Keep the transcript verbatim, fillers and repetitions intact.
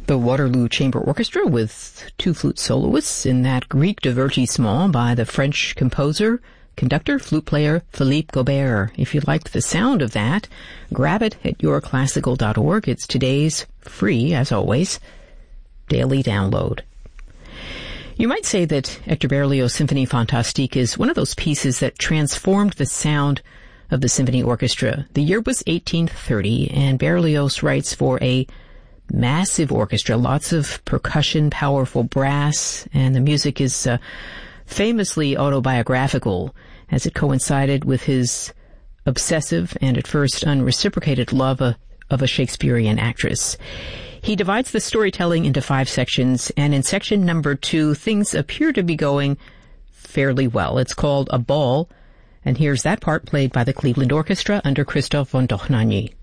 The Waterloo Chamber Orchestra with two flute soloists in that Greek divertissement by the French composer, conductor, flute player Philippe Gobert. If you liked the sound of that, grab it at your classical dot org. It's today's free, as always, daily download. You might say that Hector Berlioz' Symphonie Fantastique is one of those pieces that transformed the sound of the symphony orchestra. The year was eighteen thirty, and Berlioz writes for a massive orchestra, lots of percussion, powerful brass, and the music is uh, famously autobiographical, as it coincided with his obsessive and at first unreciprocated love uh, of a Shakespearean actress. He divides the storytelling into five sections, and in section number two, things appear to be going fairly well. It's called A Ball, and here's that part played by the Cleveland Orchestra under Christoph von Dohnanyi.